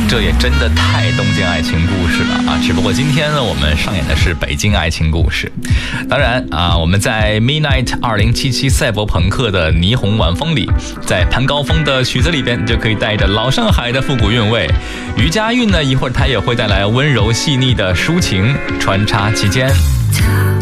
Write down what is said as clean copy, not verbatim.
这也真的太东京爱情故事了啊！只不过今天呢，我们上演的是北京爱情故事。当然啊，我们在 Midnight 2077赛博朋克的霓虹晚风里，在潘高峰的曲子里边，就可以带着老上海的复古韵味。余佳韵呢，一会儿她也会带来温柔细腻的抒情穿插其间。